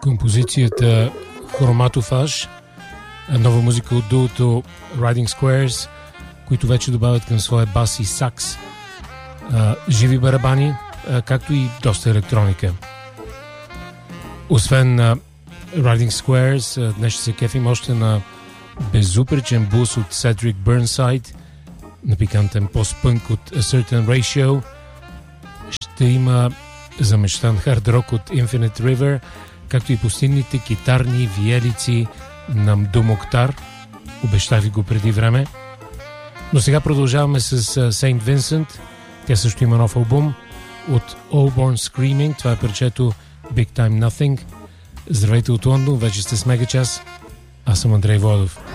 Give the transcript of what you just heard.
композицията Хроматофаж, нова музика от дуото Riding Squares, които вече добавят към своя бас и сакс живи барабани, както и доста електроника. Освен Riding Squares, днес ще се кефим още на безупречен блус от Cedric Burnside, на пикантен пост-пънк от A Certain Ratio. Ще има замечтан хард-рок от Infinite River, както и постигните китарни виелици на Мдо Моктар. Обещах ви го преди време. Но сега продължаваме с Saint Vincent. Тя също има нов албум от All Born Screaming. Това е парчето Big Time Nothing. Здравейте от Лондон, вече сте с Мегачас. Аз съм Андрей Водов.